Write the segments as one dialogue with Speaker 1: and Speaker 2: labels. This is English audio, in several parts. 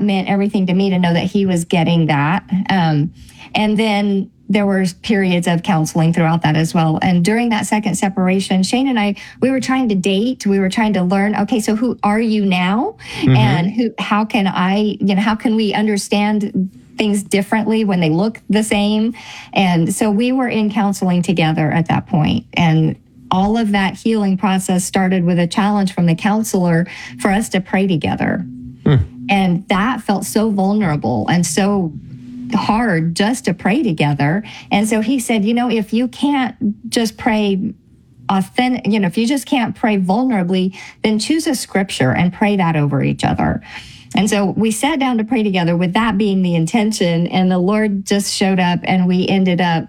Speaker 1: that meant everything to me to know that he was getting that. And then there were periods of counseling throughout that as well. And during that second separation, Shane and I, we were trying to date. We were trying to learn, okay, so who are you now? And how can we understand things differently when they look the same? And so we were in counseling together at that point. And all of that healing process started with a challenge from the counselor for us to pray together. And that felt so vulnerable and so hard just to pray together. And so he said, if you can't just pray authentic, if you just can't pray vulnerably, then choose a scripture and pray that over each other. And so we sat down to pray together with that being the intention, and the Lord just showed up, and we ended up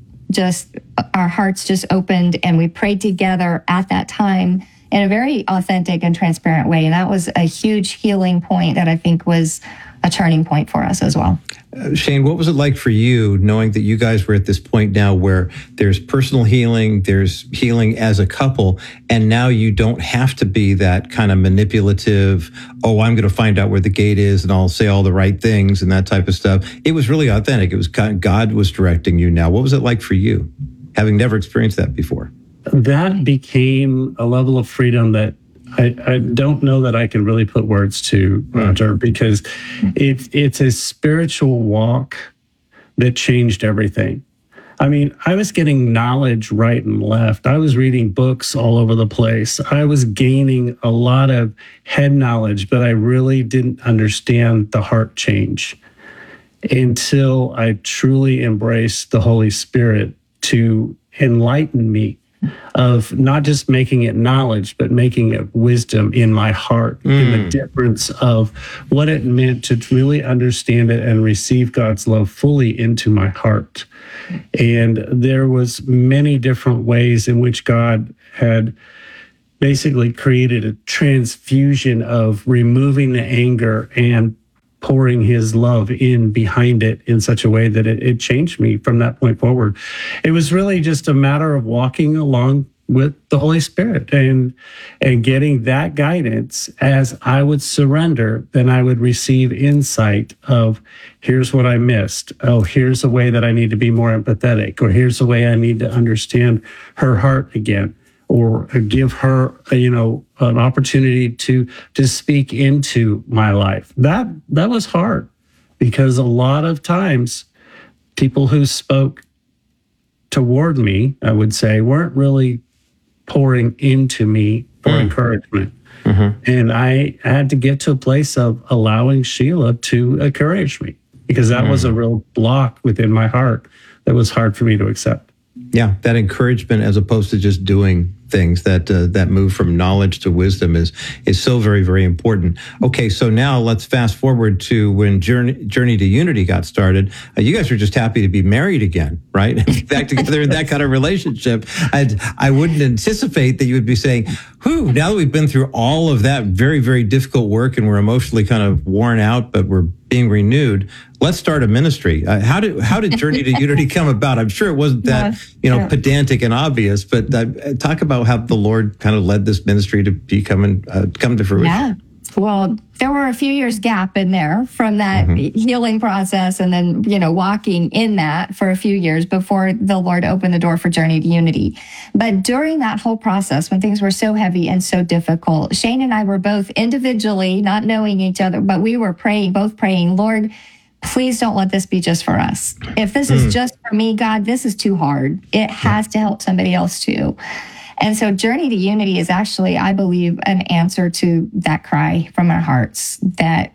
Speaker 1: our hearts just opened, and we prayed together at that time in a very authentic and transparent way. And that was a huge healing point that I think was a turning point for us as well.
Speaker 2: Shane, what was it like for you knowing that you guys were at this point now where there's personal healing, there's healing as a couple, and now you don't have to be that kind of manipulative, I'm going to find out where the gate is and I'll say all the right things and that type of stuff. It was really authentic. It was God was directing you now. What was it like for you, having never experienced that before?
Speaker 3: That became a level of freedom that I don't know that I can really put words to, Roger, because it's a spiritual walk that changed everything. I mean, I was getting knowledge right and left. I was reading books all over the place. I was gaining a lot of head knowledge, but I really didn't understand the heart change until I truly embraced the Holy Spirit to enlighten me of not just making it knowledge, but making it wisdom in my heart, in the difference of what it meant to really understand it and receive God's love fully into my heart. And there was many different ways in which God had basically created a transfusion of removing the anger and pouring his love in behind it in such a way that it changed me from that point forward. It was really just a matter of walking along with the Holy Spirit and getting that guidance. As I would surrender, then I would receive insight of, here's what I missed. Oh, here's a way that I need to be more empathetic, or here's a way I need to understand her heart again, or give her, an opportunity to speak into my life. That was hard, because a lot of times people who spoke toward me, I would say, weren't really pouring into me for encouragement. And I had to get to a place of allowing Sheila to encourage me, because that was a real block within my heart that was hard for me to accept.
Speaker 2: Yeah, that encouragement as opposed to just doing things, that move from knowledge to wisdom is so very, very important. Okay, so now let's fast forward to when Journey to Unity got started. You guys were just happy to be married again, right? Back together in that kind of relationship. I wouldn't anticipate that you would be saying, now that we've been through all of that very, very difficult work and we're emotionally kind of worn out, but we're being renewed, let's start a ministry. How did Journey to Unity come about? I'm sure it wasn't that pedantic and obvious, but talk about how the Lord kind of led this ministry to come to fruition.
Speaker 1: Yeah. Well, there were a few years gap in there from that healing process, and then, walking in that for a few years before the Lord opened the door for Journey to Unity. But during that whole process, when things were so heavy and so difficult, Shane and I were both individually, not knowing each other, but we were both praying, Lord, please don't let this be just for us. If this is just for me, God, this is too hard. It has to help somebody else too. And so Journey to Unity is actually, I believe, an answer to that cry from our hearts, that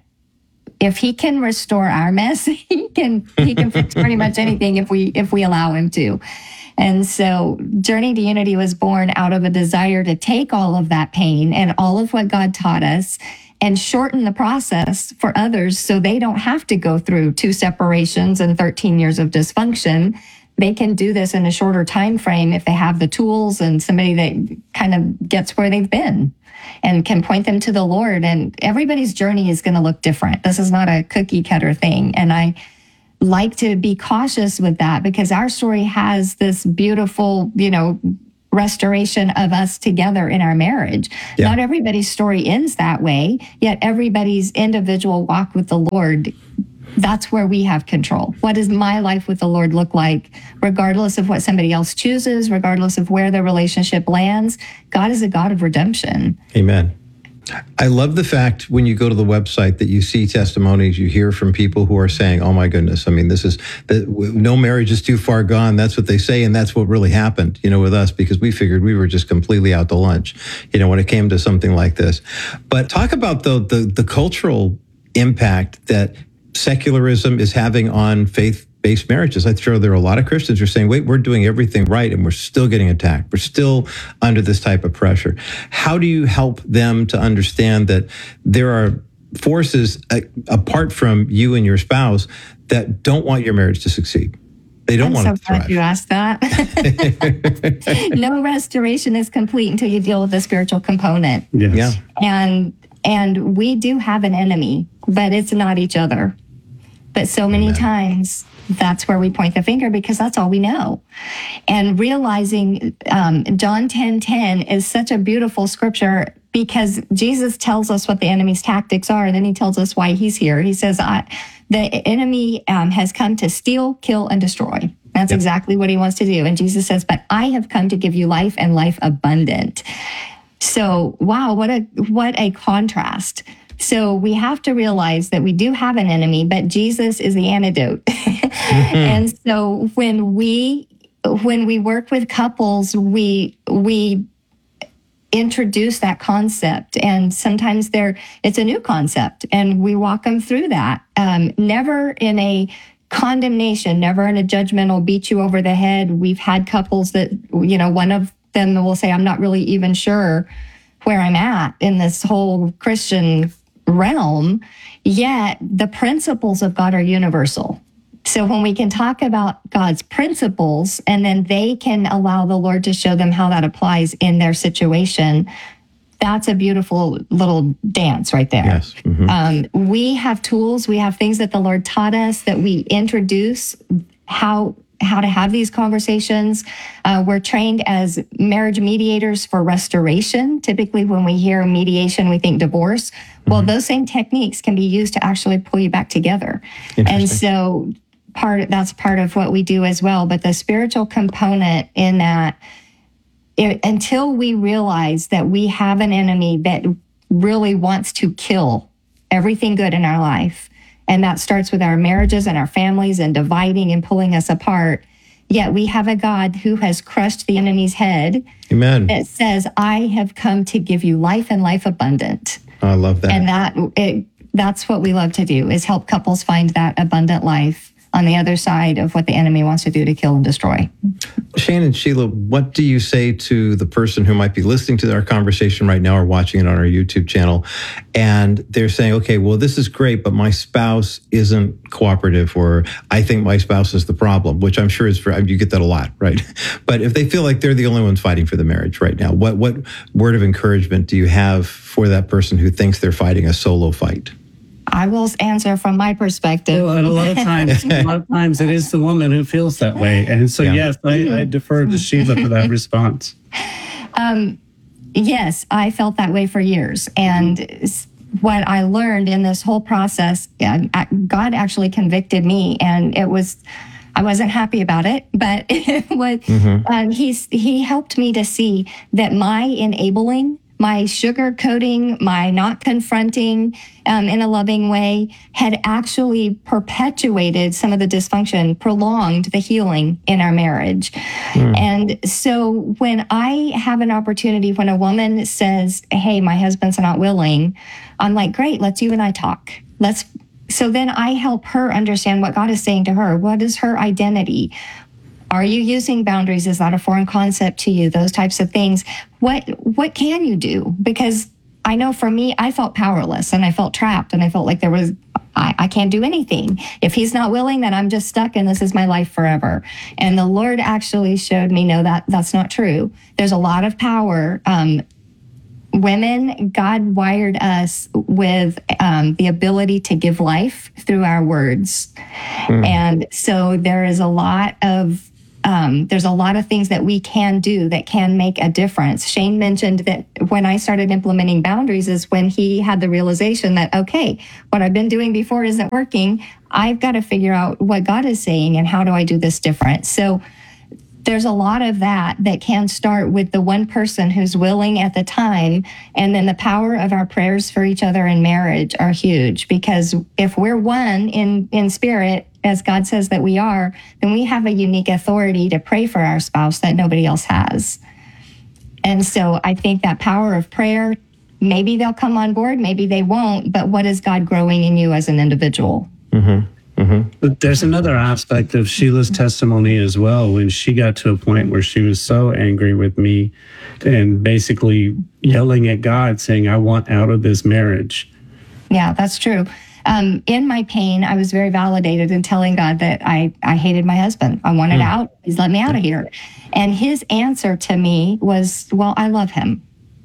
Speaker 1: if he can restore our mess, he can fix pretty much anything if we allow him to. And so Journey to Unity was born out of a desire to take all of that pain and all of what God taught us and shorten the process for others so they don't have to go through 2 separations and 13 years of dysfunction. They can do this in a shorter time frame if they have the tools and somebody that kind of gets where they've been and can point them to the Lord. And everybody's journey is going to look different. This is not a cookie cutter thing. And I like to be cautious with that, because our story has this beautiful, restoration of us together in our marriage.
Speaker 2: Yeah.
Speaker 1: Not everybody's story ends that way, yet everybody's individual walk with the Lord, that's where we have control. What does my life with the Lord look like, regardless of what somebody else chooses, regardless of where the relationship lands? God is a God of redemption.
Speaker 2: Amen. I love the fact when you go to the website that you see testimonies, you hear from people who are saying, oh my goodness, I mean, no marriage is too far gone. That's what they say. And that's what really happened, with us, because we figured we were just completely out to lunch, when it came to something like this. But talk about the cultural impact that secularism is having on faith-based marriages. I'm sure there are a lot of Christians who are saying, wait, we're doing everything right and we're still getting attacked. We're still under this type of pressure. How do you help them to understand that there are forces apart from you and your spouse that don't want your marriage to succeed? They don't want it to thrive.
Speaker 1: I'm so glad you asked that. No restoration is complete until you deal with the spiritual component.
Speaker 3: Yes.
Speaker 2: Yeah.
Speaker 1: And we do have an enemy, but it's not each other. But so many times that's where we point the finger because that's all we know. And realizing John 10:10 is such a beautiful scripture because Jesus tells us what the enemy's tactics are, and then he tells us why he's here. He says, the enemy has come to steal, kill, and destroy. That's exactly what he wants to do. And Jesus says, but I have come to give you life and life abundant. So, wow, what a contrast. So we have to realize that we do have an enemy, but Jesus is the antidote. Mm-hmm. And so when we work with couples, we introduce that concept, and sometimes it's a new concept, and we walk them through that. Never in a condemnation, never in a judgmental beat you over the head. We've had couples that, one of them will say, I'm not really even sure where I'm at in this whole Christian realm, yet the principles of God are universal. So when we can talk about God's principles and then they can allow the Lord to show them how that applies in their situation, that's a beautiful little dance right there.
Speaker 2: Yes. Mm-hmm.
Speaker 1: We have tools, we have things that the Lord taught us that we introduce how to have these conversations. We're trained as marriage mediators for restoration. Typically, when we hear mediation, we think divorce. Well, those same techniques can be used to actually pull you back together. And so that's part of what we do as well. But the spiritual component in that, until we realize that we have an enemy that really wants to kill everything good in our life, and that starts with our marriages and our families and dividing and pulling us apart. Yet we have a God who has crushed the enemy's head.
Speaker 2: Amen.
Speaker 1: That says, I have come to give you life and life abundant.
Speaker 2: I love that.
Speaker 1: And that's what we love to do, is help couples find that abundant life on the other side of what the enemy wants to do to kill and destroy.
Speaker 2: Shane and Sheila, what do you say to the person who might be listening to our conversation right now or watching it on our YouTube channel, and they're saying, okay, well, this is great, but my spouse isn't cooperative, or I think my spouse is the problem, which I'm sure you get that a lot, right? But if they feel like they're the only ones fighting for the marriage right now, what word of encouragement do you have for that person who thinks they're fighting a solo fight?
Speaker 1: I will answer from my perspective.
Speaker 3: Well, and a lot of times it is the woman who feels that way. And so, yes, I defer to Sheila for that response.
Speaker 1: Yes, I felt that way for years. And what I learned in this whole process, God actually convicted me, and I wasn't happy about it, but it was, he helped me to see that my enabling, my sugarcoating, my not confronting in a loving way had actually perpetuated some of the dysfunction, prolonged the healing in our marriage. And so when I have an opportunity, when a woman says, hey, my husband's not willing, I'm like, great, let's you and I talk. So then I help her understand what God is saying to her. What is her identity? Are you using boundaries? Is that a foreign concept to you? Those types of things. What can you do? Because I know for me, I felt powerless and I felt trapped and I felt like I can't do anything. If he's not willing, then I'm just stuck and this is my life forever. And the Lord actually showed me, no, that's not true. There's a lot of power. Women, God wired us with the ability to give life through our words. And so there is a lot of there's a lot of things that we can do that can make a difference. Shane mentioned that when I started implementing boundaries is when he had the realization that, okay, what I've been doing before isn't working. I've got to figure out what God is saying and how do I do this different. So there's a lot of that can start with the one person who's willing at the time. And then the power of our prayers for each other in marriage are huge, because if we're one in spirit, as God says that we are, then we have a unique authority to pray for our spouse that nobody else has. And so I think that power of prayer, maybe they'll come on board, maybe they won't, but what is God growing in you as an individual?
Speaker 2: Mm-hmm. Mm-hmm.
Speaker 3: But there's another aspect of Sheila's testimony as well, when she got to a point where she was so angry with me and basically yelling at God, saying, I want out of this marriage.
Speaker 1: Yeah, that's true. In my pain, I was very validated in telling God that I hated my husband. I wanted out. Please let me out of here. And his answer to me was, well, I love him.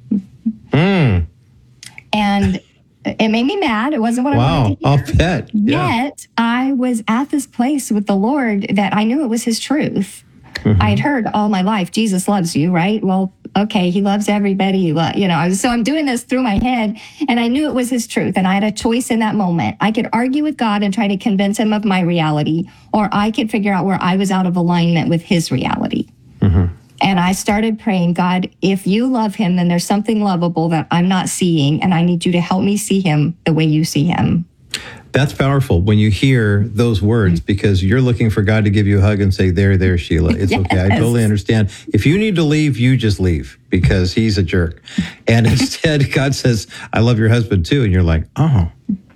Speaker 1: And it made me mad. It wasn't what I wanted to hear.
Speaker 2: I'll bet. Yeah.
Speaker 1: Yet I was at this place with the Lord that I knew it was his truth. I had heard all my life, Jesus loves you, right? Well, okay, he loves everybody. So I'm doing this through my head, and I knew it was his truth, and I had a choice in that moment. I could argue with God and try to convince him of my reality, or I could figure out where I was out of alignment with his reality. And I started praying, God, if you love him, then there's something lovable that I'm not seeing, and I need you to help me see him the way you see him.
Speaker 2: That's powerful when you hear those words, because you're looking for God to give you a hug and say, there, Sheila, it's okay. I totally understand. If you need to leave, you just leave, because he's a jerk. And instead, God says, I love your husband too. And you're like, oh,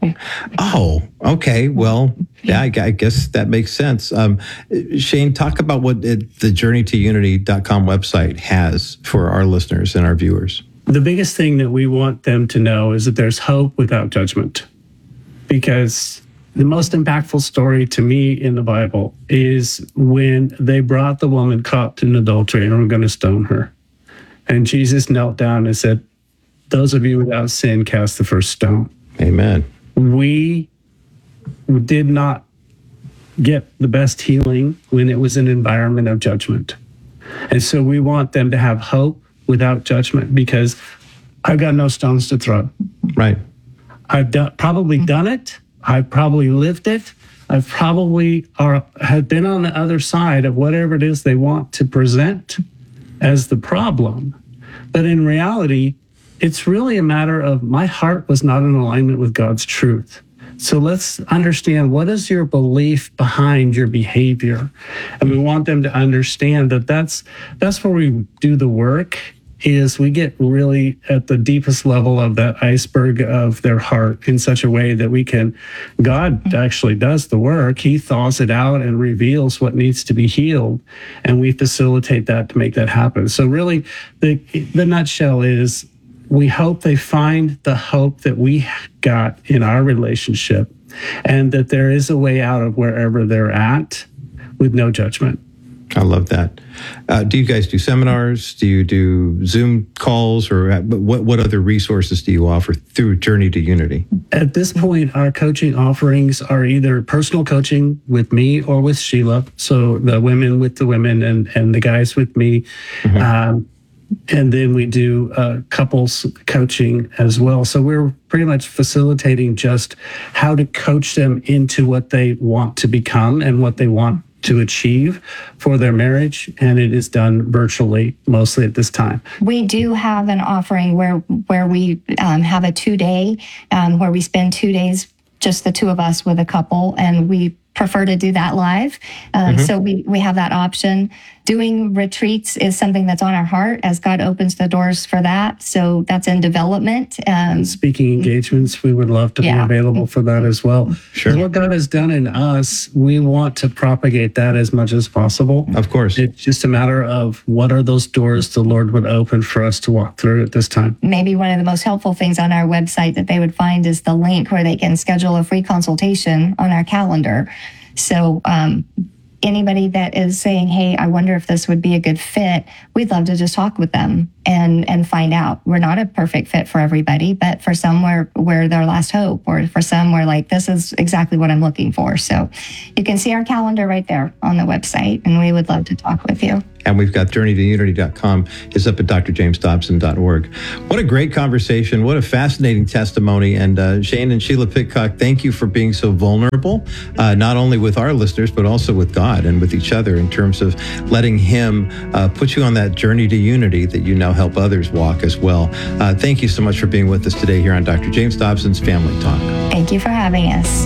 Speaker 2: okay. Well, yeah, I guess that makes sense. Shane, talk about what the journeytounity.com website has for our listeners and our viewers.
Speaker 3: The biggest thing that we want them to know is that there's hope without judgment. Because the most impactful story to me in the Bible is when they brought the woman caught in adultery and were going to stone her. And Jesus knelt down and said, those of you without sin, cast the first stone.
Speaker 2: Amen.
Speaker 3: We did not get the best healing when it was an environment of judgment. And so we want them to have hope without judgment, because I've got no stones to throw.
Speaker 2: Right.
Speaker 3: I've probably done it. I've probably lived it. I've probably have been on the other side of whatever it is they want to present as the problem. But in reality, it's really a matter of my heart was not in alignment with God's truth. So let's understand, what is your belief behind your behavior? And we want them to understand that that's where we do the work, is we get really at the deepest level of that iceberg of their heart in such a way that God actually does the work. He thaws it out and reveals what needs to be healed. And we facilitate that to make that happen. So really, the nutshell is, we hope they find the hope that we got in our relationship, and that there is a way out of wherever they're at with no judgment.
Speaker 2: I love that. Do you guys do seminars? Do you do Zoom calls, or what other resources do you offer through Journey to Unity?
Speaker 3: At this point, our coaching offerings are either personal coaching with me or with Sheila. So the women with the women and the guys with me. And then we do couples coaching as well. So we're pretty much facilitating just how to coach them into what they want to become and what they want to achieve for their marriage. And it is done virtually, mostly at this time.
Speaker 1: We do have an offering where we have a 2-day, where we spend 2 days, just the two of us with a couple, and we prefer to do that live. So we have that option. Doing retreats is something that's on our heart as God opens the doors for that. So that's in development.
Speaker 3: Speaking engagements, we would love to be available for that as well.
Speaker 2: Sure.
Speaker 3: What God has done in us, we want to propagate that as much as possible.
Speaker 2: Of course.
Speaker 3: It's just a matter of what are those doors the Lord would open for us to walk through at this time.
Speaker 1: Maybe one of the most helpful things on our website that they would find is the link where they can schedule a free consultation on our calendar. So anybody that is saying, hey, I wonder if this would be a good fit, we'd love to just talk with them and find out. We're not a perfect fit for everybody, but for some we're their last hope, or for some we're like, this is exactly what I'm looking for. So you can see our calendar right there on the website, and we would love to talk with you.
Speaker 2: And we've got journeytounity.com. It's up at drjamesdobson.org. What a great conversation. What a fascinating testimony. And Shane and Sheila Pitcock, thank you for being so vulnerable, not only with our listeners, but also with God and with each other in terms of letting him put you on that journey to unity that you now help others walk as well. Thank you so much for being with us today here on Dr. James Dobson's Family Talk.
Speaker 1: Thank you for having us.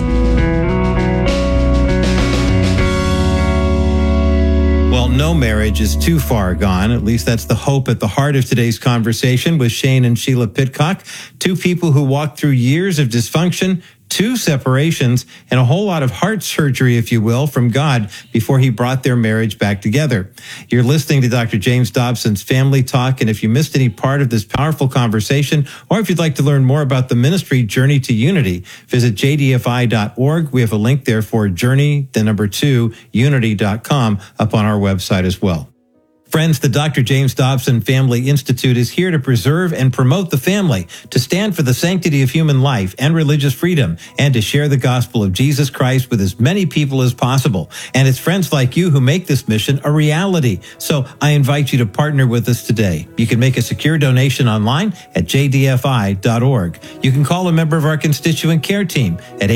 Speaker 2: Well, no marriage is too far gone. At least that's the hope at the heart of today's conversation with Shane and Sheila Pitcock, two people who walked through years of dysfunction, 2 separations, and a whole lot of heart surgery, if you will, from God before he brought their marriage back together. You're listening to Dr. James Dobson's Family Talk, and if you missed any part of this powerful conversation, or if you'd like to learn more about the ministry Journey to Unity, visit jdfi.org. We have a link there for Journey, 2, unity.com up on our website as well. Friends, the Dr. James Dobson Family Institute is here to preserve and promote the family, to stand for the sanctity of human life and religious freedom, and to share the gospel of Jesus Christ with as many people as possible. And it's friends like you who make this mission a reality. So I invite you to partner with us today. You can make a secure donation online at jdfi.org. You can call a member of our constituent care team at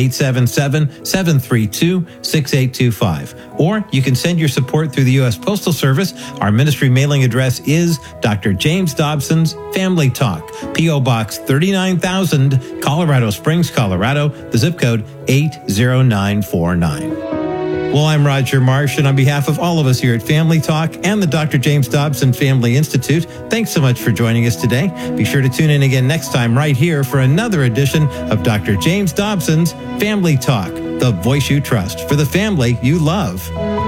Speaker 2: 877-732-6825. Or you can send your support through the U.S. Postal Service. Our ministry mailing address is Dr. James Dobson's Family Talk, P.O. Box 39,000, Colorado Springs, Colorado, the zip code 80949. Well, I'm Roger Marsh, and on behalf of all of us here at Family Talk and the Dr. James Dobson Family Institute, thanks so much for joining us today. Be sure to tune in again next time right here for another edition of Dr. James Dobson's Family Talk, the voice you trust for the family you love.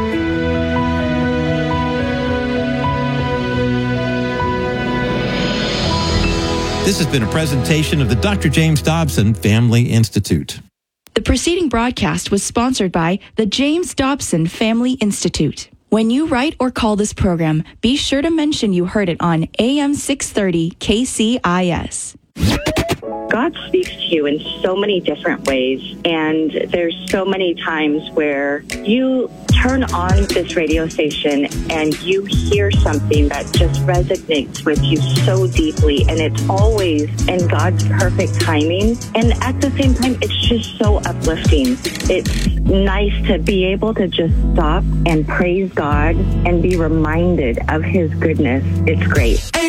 Speaker 2: This has been a presentation of the Dr. James Dobson Family Institute.
Speaker 4: The preceding broadcast was sponsored by the James Dobson Family Institute. When you write or call this program, be sure to mention you heard it on AM 630 KCIS.
Speaker 5: God speaks to you in so many different ways, and there's so many times where you turn on this radio station and you hear something that just resonates with you so deeply, and it's always in God's perfect timing. And at the same time, it's just so uplifting. It's nice to be able to just stop and praise God and be reminded of his goodness. It's great.